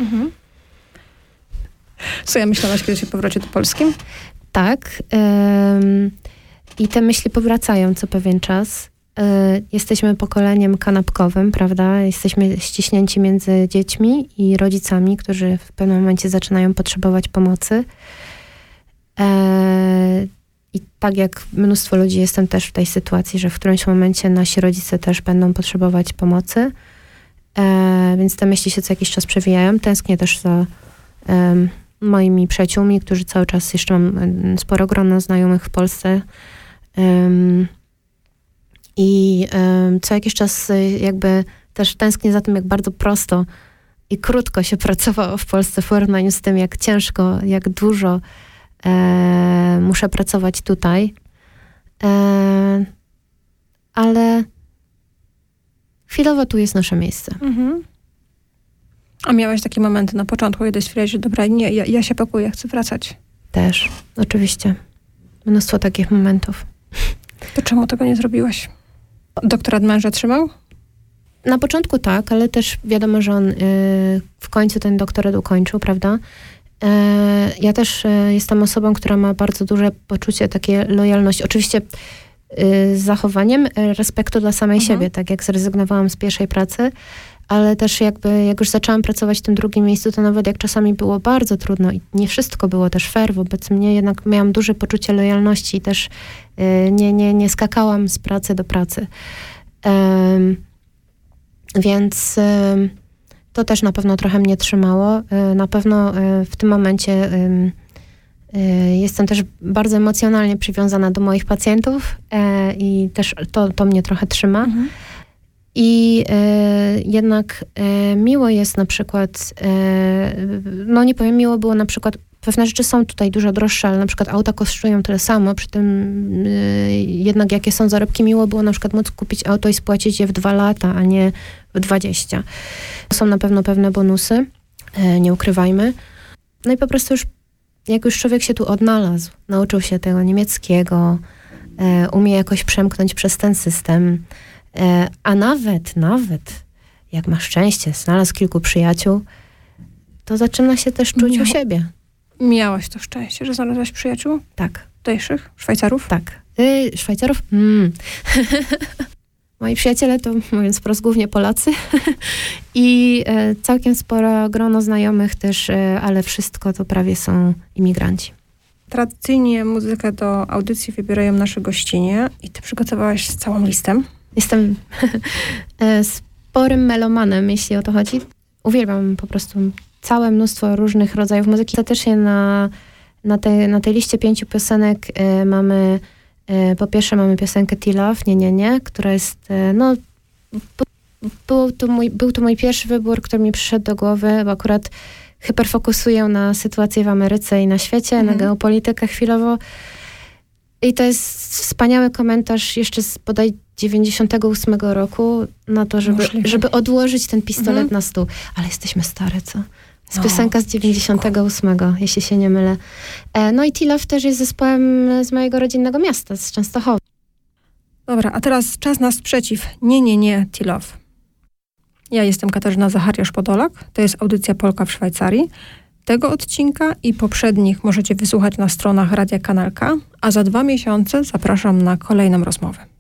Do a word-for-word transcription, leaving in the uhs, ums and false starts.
Mhm. Co ja myślałaś kiedyś o powrocie do Polski? Tak. Ym, I te myśli powracają co pewien czas. Y, jesteśmy pokoleniem kanapkowym, prawda? Jesteśmy ściśnięci między dziećmi i rodzicami, którzy w pewnym momencie zaczynają potrzebować pomocy. Y, I tak jak mnóstwo ludzi, jestem też w tej sytuacji, że w którymś momencie nasi rodzice też będą potrzebować pomocy. Y, więc te myśli się co jakiś czas przewijają. Tęsknię też za y, moimi przyjaciółmi, którzy cały czas, jeszcze mam sporo grona znajomych w Polsce. Um, I um, co jakiś czas jakby też tęsknię za tym, jak bardzo prosto i krótko się pracowało w Polsce w porównaniu z tym, jak ciężko, jak dużo e, muszę pracować tutaj. E, ale chwilowo tu jest nasze miejsce. Mhm. A miałaś takie momenty na początku, kiedy stwierdziłaś, że dobra, nie, ja, ja się pakuję, chcę wracać? Też, oczywiście. Mnóstwo takich momentów. To czemu tego nie zrobiłaś? Doktorat męża trzymał? Na początku tak, ale też wiadomo, że on y, w końcu ten doktorat ukończył, prawda? Y, ja też y, jestem osobą, która ma bardzo duże poczucie takie lojalności. Oczywiście y, z zachowaniem respektu dla samej mhm. siebie, tak jak zrezygnowałam z pierwszej pracy, ale też jakby, jak już zaczęłam pracować w tym drugim miejscu, to nawet jak czasami było bardzo trudno i nie wszystko było też fair wobec mnie, jednak miałam duże poczucie lojalności i też y, nie, nie, nie skakałam z pracy do pracy. Um, więc y, to też na pewno trochę mnie trzymało. Y, na pewno y, w tym momencie y, y, jestem też bardzo emocjonalnie przywiązana do moich pacjentów y, i też to, to mnie trochę trzyma. Mhm. I y, jednak y, miło jest na przykład, y, no nie powiem, miło było na przykład, pewne rzeczy są tutaj dużo droższe, ale na przykład auta kosztują tyle samo, przy tym y, jednak jakie są zarobki, miło było na przykład móc kupić auto i spłacić je w dwa lata, a nie w dwadzieścia. Są na pewno pewne bonusy, y, nie ukrywajmy. No i po prostu już, jak już człowiek się tu odnalazł, nauczył się tego niemieckiego, y, umie jakoś przemknąć przez ten system, a nawet, nawet jak ma szczęście, znalazł kilku przyjaciół, to zaczyna się też czuć u siebie. Miałaś to szczęście, że znalazłaś przyjaciół? Tak. Tutejszych? Szwajcarów? Tak. Y, Szwajcarów? Mm. Moi przyjaciele to, mówiąc wprost, głównie Polacy. I y, całkiem sporo grono znajomych też, y, ale wszystko to prawie są imigranci. Tradycyjnie muzykę do audycji wybierają nasze gościnie i ty przygotowałaś całą listę. Jestem sporym melomanem, jeśli o to chodzi. Uwielbiam po prostu całe mnóstwo różnych rodzajów muzyki. Statycznie na, na, tej, na tej liście pięciu piosenek y, mamy, y, po pierwsze mamy piosenkę T-Love, nie, nie, nie, która jest, y, no, był to, mój, był to mój pierwszy wybór, który mi przyszedł do głowy, bo akurat hyperfokusuję na sytuację w Ameryce i na świecie, mhm. na geopolitykę chwilowo. I to jest wspaniały komentarz jeszcze z bodaj dziewięćdziesiątego ósmego roku na to, żeby, żeby odłożyć ten pistolet mhm. na stół. Ale jesteśmy stare, co? Jest no, piosenka z dziewięćdziesiątego ósmego, jeśli się nie mylę. E, no i T-Love też jest zespołem z mojego rodzinnego miasta, z Częstochowy. Dobra, a teraz czas na sprzeciw. Nie, nie, nie, T-Love. Ja jestem Katarzyna Zachariasz-Podolak. To jest audycja Polka w Szwajcarii. Tego odcinka i poprzednich możecie wysłuchać na stronach Radia Kanal K, a za dwa miesiące zapraszam na kolejną rozmowę.